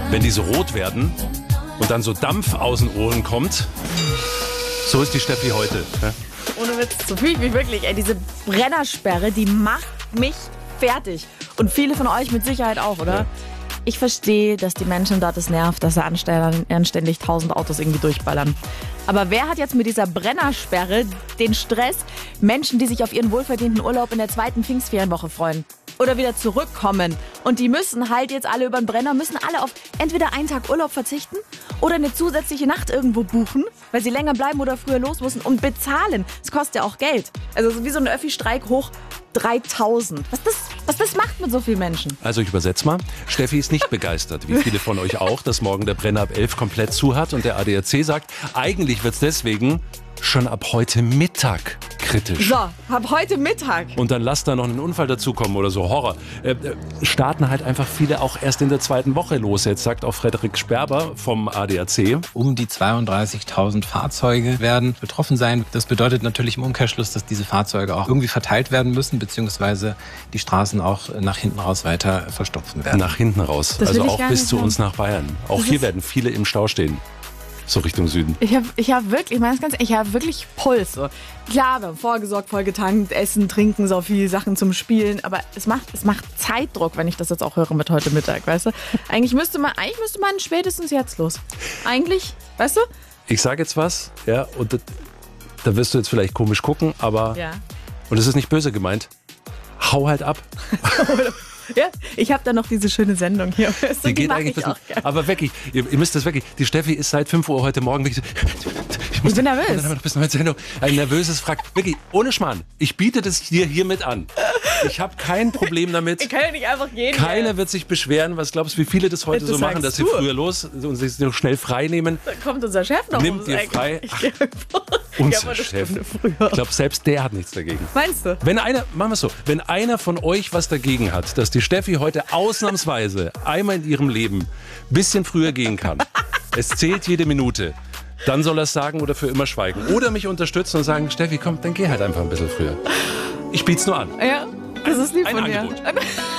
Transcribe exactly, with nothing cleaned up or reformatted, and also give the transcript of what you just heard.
wenn die so rot werden und dann so Dampf aus den Ohren kommt. So ist die Steffi heute. Ja? Ohne Witz, so fühle ich mich wirklich. Ey, diese Brennersperre, die macht mich fertig. Und viele von euch mit Sicherheit auch, oder? Ja. Ich verstehe, dass die Menschen dort es nervt, dass sie anständig tausend Autos irgendwie durchballern. Aber wer hat jetzt mit dieser Brennersperre den Stress, Menschen, die sich auf ihren wohlverdienten Urlaub in der zweiten Pfingstferienwoche freuen oder wieder zurückkommen? Und die müssen halt jetzt alle über den Brenner, müssen alle auf entweder einen Tag Urlaub verzichten oder eine zusätzliche Nacht irgendwo buchen, weil sie länger bleiben oder früher los müssen und bezahlen. Das kostet ja auch Geld. Also wie so ein Öffi-Streik hoch dreitausend. Was das, was das macht mit so vielen Menschen. Also ich übersetze mal. Steffi ist nicht begeistert, wie viele von euch auch, dass morgen der Brenner ab elf komplett zu hat und der A D A C sagt, eigentlich wird es deswegen schon ab heute Mittag kritisch. So, ab heute Mittag. Und dann lasst da noch einen Unfall dazukommen oder so, Horror. Äh, äh, starten halt einfach viele auch erst in der zweiten Woche los. Jetzt sagt auch Frederik Sperber vom A D A C. Um die zweiunddreißigtausend Fahrzeuge werden betroffen sein. Das bedeutet natürlich im Umkehrschluss, dass diese Fahrzeuge auch irgendwie verteilt werden müssen, beziehungsweise die Straßen auch nach hinten raus weiter verstopfen werden. Nach hinten raus, Das also will ich auch gar bis nicht zu hören. uns nach Bayern. Auch Das hier ist- werden viele im Stau stehen. So Richtung Süden. Ich habe ich hab wirklich, ich meine das ganz ehrlich, ich habe wirklich Puls. So. Klar, wir haben vorgesorgt, voll getankt, essen, trinken, so viele Sachen zum Spielen. Aber es macht, es macht Zeitdruck, wenn ich das jetzt auch höre mit heute Mittag, weißt du? Eigentlich müsste man, eigentlich müsste man spätestens jetzt los. Eigentlich, weißt du? Ich sage jetzt was, ja, und das, da wirst du jetzt vielleicht komisch gucken, aber, Ja. und es ist nicht böse gemeint, hau halt ab. Ja, ich habe da noch diese schöne Sendung hier. Weißt du, Die geht mach eigentlich ich bis, auch gerne. aber wirklich, ihr, ihr müsst das wirklich, die Steffi ist seit fünf Uhr heute Morgen wirklich so, ich, muss Ich bin da- nervös. Und dann haben wir noch bis neue Sendung. Ein nervöses Frack. Wirklich, ohne Schmarrn. Ich biete das dir hiermit an. Ich habe kein Problem damit. Ich kann ja nicht einfach gehen. Keiner wird sich beschweren. Was glaubst du, wie viele das heute Das so machen, dass sagst sie du. früher los und sich noch schnell frei nehmen? Da kommt unser Chef noch Nimmt ums ihr Eck. frei? Ich Ach, gehe einfach- Unser ja, aber eine Chef. Stunde früher. Ich glaube, selbst der hat nichts dagegen. Meinst du? Wenn einer, machen wir es so, wenn einer von euch was dagegen hat, dass die Steffi heute ausnahmsweise einmal in ihrem Leben ein bisschen früher gehen kann, es zählt jede Minute, dann soll er es sagen oder für immer schweigen. Oder mich unterstützen und sagen, Steffi, komm, dann geh halt einfach ein bisschen früher. Ich biet's nur an. Ja, das ist lieb Ein von dir. Angebot.